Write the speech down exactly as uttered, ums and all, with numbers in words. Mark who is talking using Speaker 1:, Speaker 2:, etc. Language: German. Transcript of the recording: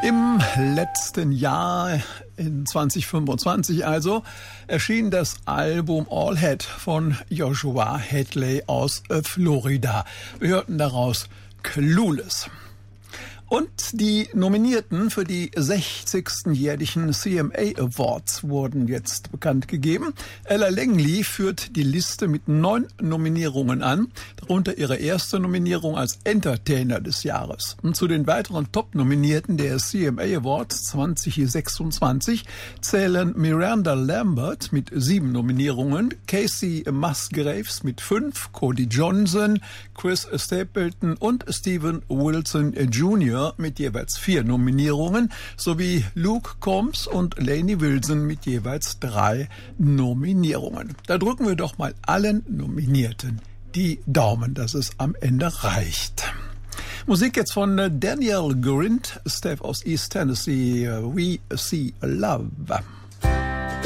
Speaker 1: Im letzten Jahr, in zwanzig fünfundzwanzig also, erschien das Album All Head von Joshua Hadley aus Florida. Wir hörten daraus Clueless. Und die Nominierten für die sechzigsten jährlichen C M A Awards wurden jetzt bekannt gegeben. Ella Langley führt die Liste mit neun Nominierungen an, darunter ihre erste Nominierung als Entertainer des Jahres. Und zu den weiteren Top-Nominierten der C M A Awards zwanzig sechsundzwanzig zählen Miranda Lambert mit sieben Nominierungen, Casey Musgraves mit fünf, Cody Johnson, Chris Stapleton und Steven Wilson Junior mit jeweils vier Nominierungen, sowie Luke Combs und Lainey Wilson mit jeweils drei Nominierungen. Da drücken wir doch mal allen Nominierten die Daumen, dass es am Ende reicht. Musik jetzt von Daniel Gurint, Steph aus East Tennessee, We See Love.